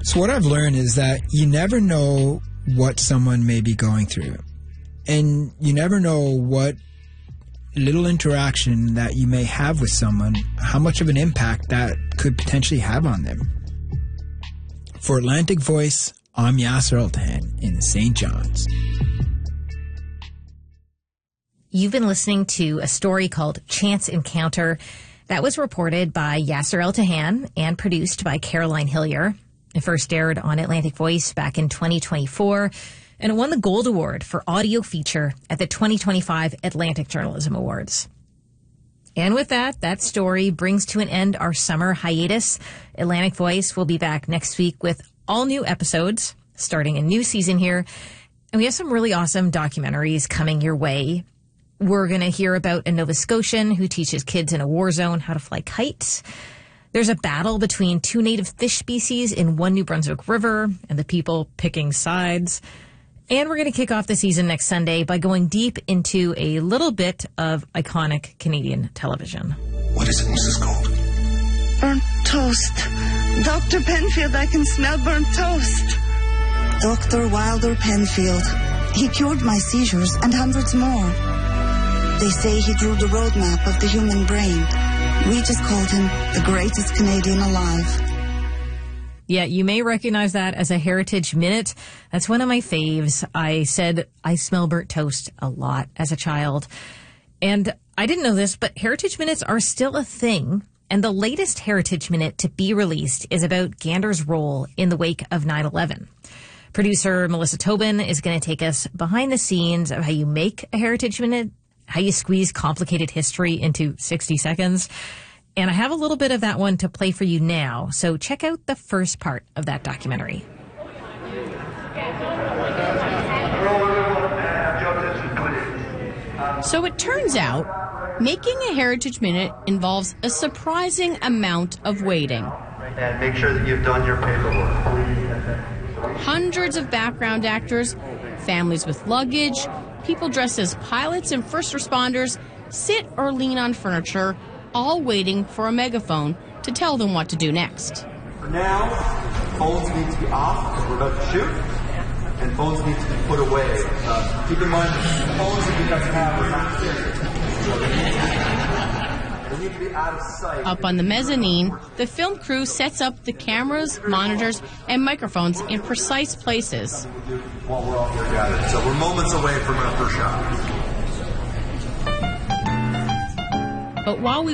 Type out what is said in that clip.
So what I've learned is that you never know what someone may be going through. And you never know what little interaction that you may have with someone, how much of an impact that could potentially have on them. For Atlantic Voice, I'm Yasser Al-Tahan in St. John's. You've been listening to a story called Chance Encounter that was reported by Yasser Al-Tahan and produced by Caroline Hillier. It first aired on Atlantic Voice back in 2024, and it won the Gold Award for Audio Feature at the 2025 Atlantic Journalism Awards. And with that story brings to an end our summer hiatus. Atlantic Voice will be back next week with all new episodes, starting a new season here. And we have some really awesome documentaries coming your way. We're going to hear about a Nova Scotian who teaches kids in a war zone how to fly kites. There's a battle between two native fish species in one New Brunswick river and the people picking sides. And we're going to kick off the season next Sunday by going deep into a little bit of iconic Canadian television. What is it, Mrs. Gold? Burnt toast. Dr. Penfield, I can smell burnt toast. Dr. Wilder Penfield. He cured my seizures and hundreds more. They say he drew the roadmap of the human brain. We just called him the greatest Canadian alive. Yeah, you may recognize that as a Heritage Minute. That's one of my faves. I said I smell burnt toast a lot as a child. And I didn't know this, but Heritage Minutes are still a thing. And the latest Heritage Minute to be released is about Gander's role in the wake of 9/11. Producer Melissa Tobin is going to take us behind the scenes of how you make a Heritage Minute, how you squeeze complicated history into 60 seconds. And I have a little bit of that one to play for you now. So check out the first part of that documentary. So it turns out making a Heritage Minute involves a surprising amount of waiting. And make sure that you've done your paperwork. Hundreds of background actors, families with luggage, people dressed as pilots and first responders sit or lean on furniture, all waiting for a megaphone to tell them what to do next. For now, phones need to be off because we're about to shoot, and phones need to be put away. Keep in mind, the phones that you guys have are not serious. They need to be out of sight. Up on the mezzanine, the film crew sets up the cameras, monitors, and microphones in precise places. While we're all here gathered. So we're moments away from our first shot. But while we